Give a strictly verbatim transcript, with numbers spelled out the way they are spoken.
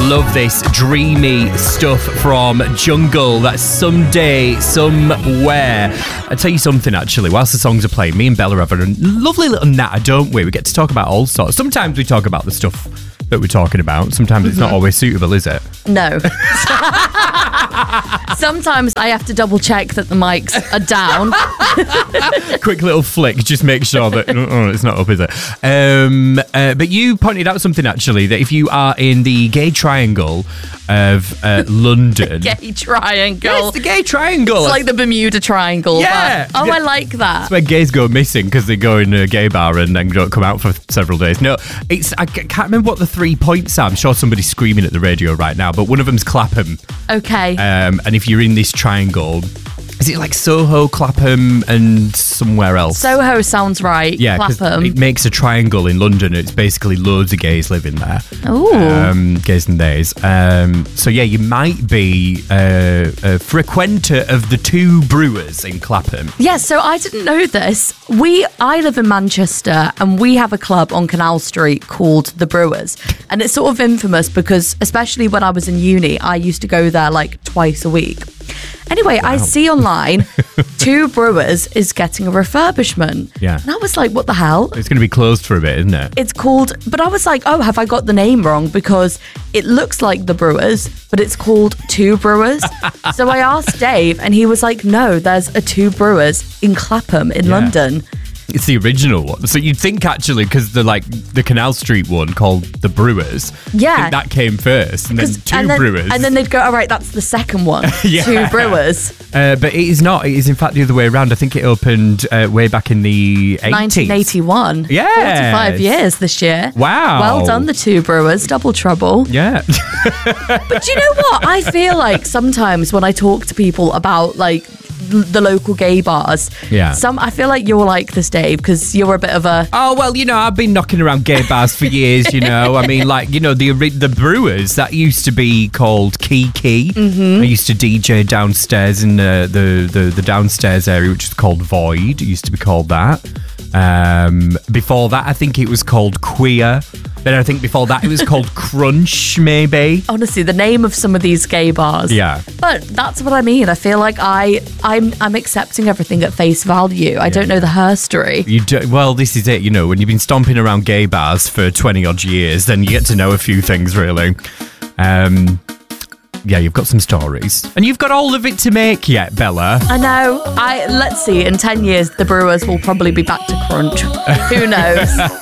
Love this dreamy stuff from Jungle. That's Someday, Somewhere. I'll tell you something, actually. Whilst the songs are playing, me and Bella have a lovely little natter, don't we? We get to talk about all sorts. Sometimes we talk about the stuff that we're talking about. Sometimes it's not always suitable, is it? No. Sometimes I have to double check that the mics are down. Quick little flick, just make sure that oh, it's not up, is it? Um, uh, but you pointed out something, actually, that if you are in the gay triangle of uh, London... Gay triangle. Yeah, it's the gay triangle. It's like the Bermuda Triangle. Yeah. But, oh, yeah. I like that. That's where gays go missing because they go in a gay bar and then don't come out for several days. No, it's I can't remember what the three points are. I'm sure somebody's screaming at the radio right now, but one of them's Clapham. Okay. Um, and if you're in this triangle, is it like Soho, Clapham, and somewhere else? Soho sounds right. Yeah, 'cause Clapham. it makes a triangle in London. It's basically loads of gays living there. Ooh. Um, gays and theys. Um, so yeah, you might be uh, a frequenter of the Two Brewers in Clapham. Yeah, so I didn't know this. We, I live in Manchester and we have a club on Canal Street called The Brewers. And it's sort of infamous because, especially when I was in uni, I used to go there like twice a week. Anyway, wow. I see online Two Brewers is getting a refurbishment. Yeah. And I was like, what the hell? It's going to be closed for a bit, isn't it? It's called, but I was like, oh, have I got the name wrong? Because it looks like The Brewers, but it's called Two Brewers. So I asked Dave and he was like, no, there's a Two Brewers in Clapham in Yeah. London. It's the original one. So you'd think, actually, because the like the Canal Street one called The Brewers, Yeah. I think that came first, and then Two and then, Brewers. And then they'd go, all right, that's the second one. Yeah. Two Brewers. Uh, but it is not. It is, in fact, the other way around. I think it opened uh, way back in the eighties. nineteen eighty-one. Yes. forty-five years this year. Wow. Well done, the Two Brewers. Double trouble. Yeah. But do you know what? I feel like sometimes when I talk to people about like the local gay bars, Yeah. some I feel like you're like this, Dave, because you're a bit of a... Oh, well, you know, I've been knocking around gay bars for years, you know. I mean, like, you know, the the Brewers, that used to be called Kiki. Mm-hmm. I used to D J downstairs in the, the, the, the downstairs area, which is called Void. It used to be called that. Um, before that, I think it was called Queer. Then I think before that, it was called Crunch, maybe. Honestly, the name of some of these gay bars. Yeah. But that's what I mean. I feel like I, I'm I'm accepting everything at face value. I don't know the herstory. You do, well, this is it, you know, when you've been stomping around gay bars for twenty odd years, then you get to know a few things, really. Um, yeah, you've got some stories. And you've got all of it to make yet, Bella. I know. I Let's see. In ten years, the Brewers will probably be back to Crunch. Who knows?